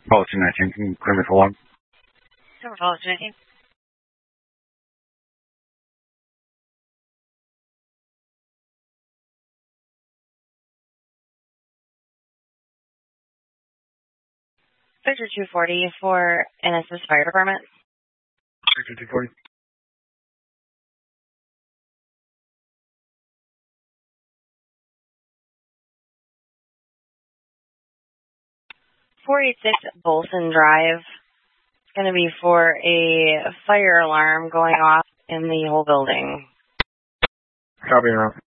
Call 219. Can you clear me for long? Silver Falls 219. Victor 240 for NSS Fire Department. Victor 240. .486 Bolson Drive. It's going to be for a fire alarm going off in the whole building. Copy, now.